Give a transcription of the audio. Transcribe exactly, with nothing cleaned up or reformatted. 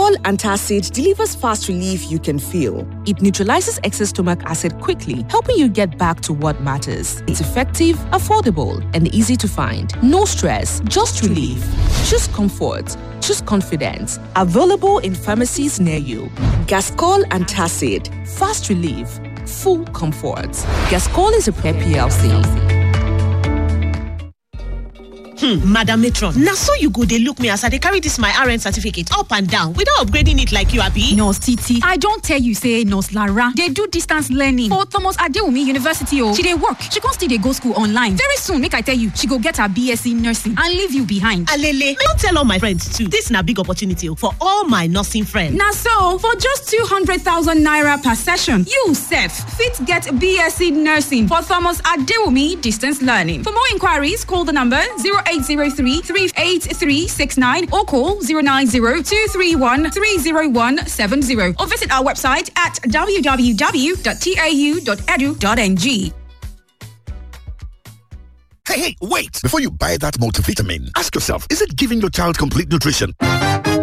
Gascol Antacid delivers fast relief you can feel. It neutralizes excess stomach acid quickly, helping you get back to what matters. It's effective, affordable, and easy to find. No stress, just relief. Choose comfort. Choose confidence. Available in pharmacies near you. Gascol Antacid. Fast relief. Full comfort. Gascol is a P L C. Hmm, Madam Matron, now so you go dey look me as I dey carry this my R N certificate up and down without upgrading it like you, Abi? Nurse Titi, I don't tell you say Nurse Lara, they do distance learning for Thomas Adewumi University. Oh, she dey work, she can't still dey go school online. Very soon, make I tell you, she go get her B S c nursing and leave you behind. Alele, may you tell all my friends too. This na big opportunity for all my nursing friends. Now so, for just two hundred thousand naira per session, you sef fit get B S c nursing for Thomas Adewumi distance learning. For more inquiries, call the number zero eight zero three, three eight three six nine or call zero nine zero, two three one, three zero one seven zero or visit our website at w w w dot t a u dot e d u dot n g. Hey, hey, wait! Before you buy that multivitamin, ask yourself, is it giving your child complete nutrition?